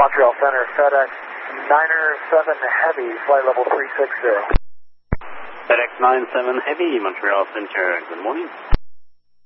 Montreal Center, FedEx Niner 7 Heavy, flight level 360. FedEx 97 Heavy, Montreal Center, good morning.